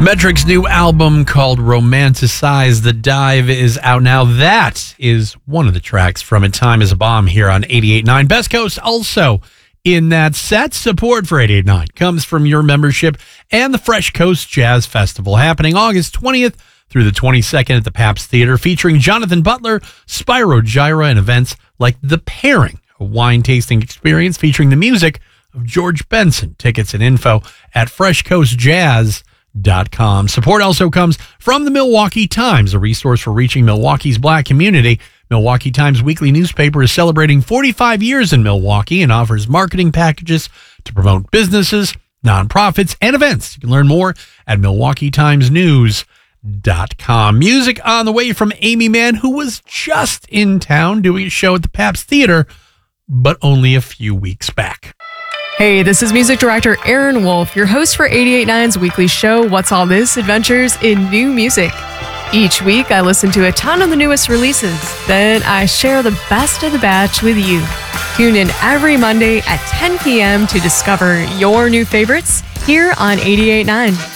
Metric's new album called Romanticize the Dive is out now. That is one of the tracks from it. Time is a Bomb here on 88.9. Best Coast also in that set. Support for 88.9 comes from your membership and the Fresh Coast Jazz Festival happening August 20th through the 22nd at the Pabst Theater, featuring Jonathan Butler, Spyro Gyra, and events like The Pairing, a wine tasting experience featuring the music of George Benson. Tickets and info at freshcoastjazz.com. Support also comes from the Milwaukee Times, a resource for reaching Milwaukee's Black community. Milwaukee Times weekly newspaper is celebrating 45 years in Milwaukee and offers marketing packages to promote businesses, nonprofits, and events. You can learn more at milwaukeetimesnews.com. Music on the way from Amy Mann, who was just in town doing a show at the Pabst Theater, but only a few weeks back. Hey, this is music director Aaron Wolf, your host for 88.9's weekly show, What's All This? Adventures in New Music. Each week, I listen to a ton of the newest releases. Then I share the best of the batch with you. Tune in every Monday at 10 p.m. to discover your new favorites here on 88.9.